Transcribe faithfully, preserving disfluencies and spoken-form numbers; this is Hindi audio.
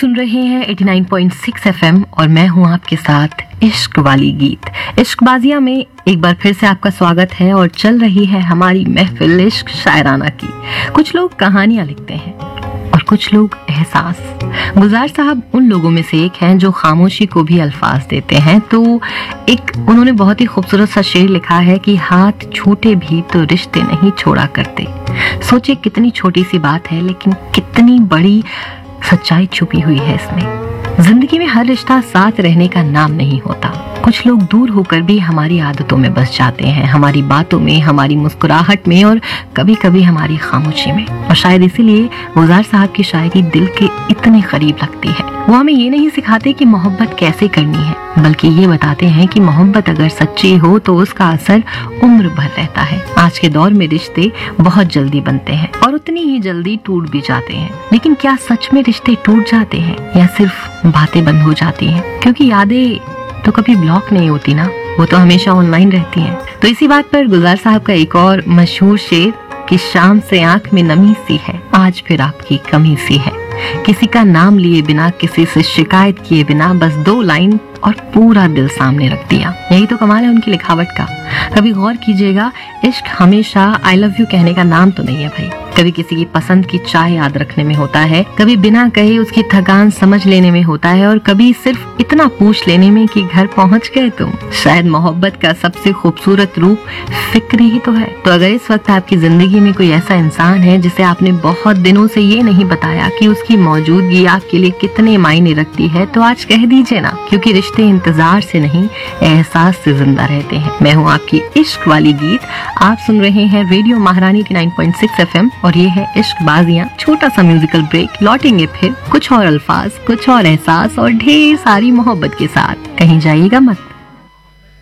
सुन रहे हैं नवासी पॉइंट छह एफएम और मैं हूं आपके साथ इश्क वाली गीत। इश्कबाजियां में एक बार फिर से आपका स्वागत है और चल रही है हमारी महफिल इश्क शायराना की। कुछ लोग कहानियां लिखते हैं और कुछ लोग एहसास। गुलजार साहब उन लोगों में से एक हैं जो खामोशी को भी अल्फाज देते हैं। तो एक उन्होंने बहुत ही खूबसूरत सा शेर लिखा है कि हाथ छूटे भी तो रिश्ते नहीं छोड़ा करते। सोचे कितनी छोटी सी बात है लेकिन कितनी बड़ी सच्चाई छुपी हुई है इसमें। जिंदगी में हर रिश्ता साथ रहने का नाम नहीं होता। कुछ लोग दूर होकर भी हमारी आदतों में बस जाते हैं, हमारी बातों में, हमारी मुस्कुराहट में और कभी कभी हमारी खामोशी में। और शायद इसीलिए गुलजार साहब की शायरी दिल के इतने करीब लगती है। वो हमें ये नहीं सिखाते कि मोहब्बत कैसे करनी है, बल्कि ये बताते हैं कि मोहब्बत अगर सच्ची हो तो उसका असर उम्र भर रहता है। आज के दौर में रिश्ते बहुत जल्दी बनते हैं और उतनी ही जल्दी टूट भी जाते हैं। लेकिन क्या सच में रिश्ते टूट जाते हैं या सिर्फ बातें बंद हो जाती हैं? क्योंकि यादें तो कभी ब्लॉक नहीं होती ना, वो तो हमेशा ऑनलाइन रहती हैं। तो इसी बात पर गुलजार साहब का एक और मशहूर शेर कि शाम से आंख में नमी सी है, आज फिर आपकी कमी सी है। किसी का नाम लिए बिना, किसी से शिकायत किए बिना, बस दो लाइन और पूरा दिल सामने रख दिया। यही तो कमाल है उनकी लिखावट का। कभी गौर कीजिएगा, इश्क हमेशा आई लव यू कहने का नाम तो नहीं है भाई। कभी किसी की पसंद की चाय याद रखने में होता है, कभी बिना कहे उसकी थकान समझ लेने में होता है और कभी सिर्फ इतना पूछ लेने में कि घर पहुंच गए तुम। शायद मोहब्बत का सबसे खूबसूरत रूप फिक्र ही तो है। तो अगर इस वक्त आपकी जिंदगी में कोई ऐसा इंसान है जिसे आपने बहुत दिनों से ये नहीं बताया कि उसकी मौजूदगी आपके लिए कितने मायने रखती है, तो आज कह दीजिए ना, क्योंकि रिश्ते इंतजार से नहीं एहसास से जिंदा रहते हैं। मैं हूँ आपकी इश्क वाली गीत। आप सुन रहे हैं रेडियो महारानी नवासी पॉइंट छह एफएम और ये है इश्कबाजियां। छोटा सा म्यूजिकल ब्रेक, लौटेंगे फिर कुछ और अल्फाज, कुछ और एहसास और ढेर सारी मोहब्बत के साथ। कहीं जाइएगा मत।